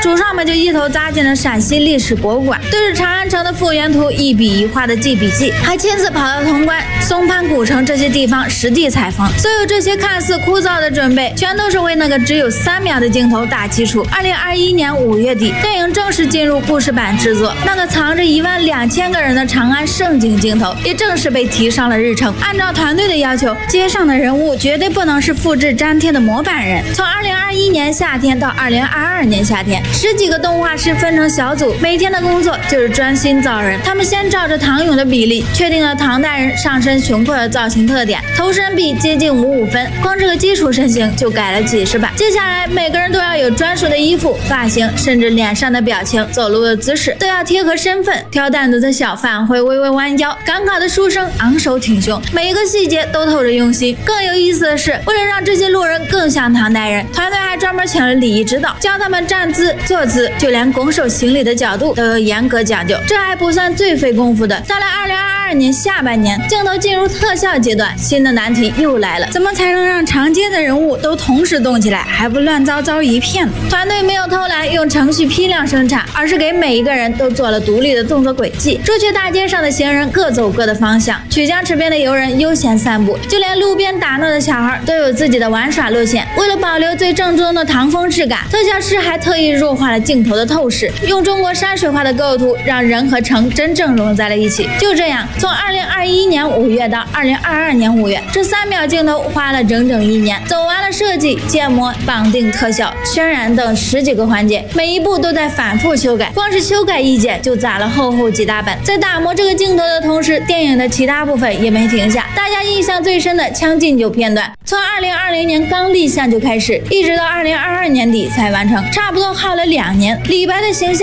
主创们就一头扎进了陕西历史博物馆，对着长安城的复原图一笔一画的记笔记，还亲自跑到潼关、松潘古城这些地方实地采访。所有这些看似枯燥的准备，全都是为那个只有3秒的镜头打基础。2021年5月底，电影正式进入故事版制作，那个藏着12000个人的长安盛景镜头也正式被提上了日程。按照团队的要求，街上的人物绝对不能是复制粘贴的模板人。从2021年夏天到2022年夏天，10几个动画师分成小组，每天的工作就是专心造人。他们先照着唐俑的比例，确定了唐代人上身雄阔的造型特点，头身比接近55分，光这个基础身形就改了几10版。接下来每个人都要有专属的衣服、发型，甚至脸上的表情、走路的姿势都要贴合身份。挑担子的小贩会微微弯腰，赶考的书生昂首挺胸，每一个细节都透着用心。更有意思的是，为了让这些路人更像唐代人，团队还专门请了礼仪指导，教他们站姿、坐姿，就连拱手行礼的角度都有严格讲究。这还不算最费功夫的，到了2022年下半年，镜头进入特效阶段，新的难题又来了，怎么才能让长街的人物都同时动起来，还不乱糟糟一片？团队没有偷懒用程序批量生产，而是给每一个人都做了独立的动作轨迹。朱雀大街上的行人各走各的方向，曲江池边的游人悠闲散步，就连路边打闹的小孩都有自己的玩耍路线。为了保留最正宗的唐风质感，特效师还特意弱化了镜头的透视，用中国山水画的构图让人和城真正融在了一起。就这样，从2021年5月到2022年5月，这3秒镜头花了整整1年，走完了设计、建模、绑定、特效、渲染等10几个环节，每一步都在反复修改，光是修改一剪就攒了厚几大本。在打磨这个镜头的同时，电影的其他部分也没停下。大家印象最深的将进酒片段，从2020年刚立项就开始，一直到2022年底才完成，差不多耗了2年。李白的形象